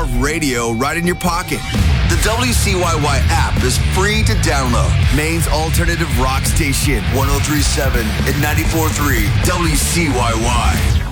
of radio right in your pocket. The WCYY app is free to download. Maine's alternative rock station, 103.7 and 94.3 WCYY.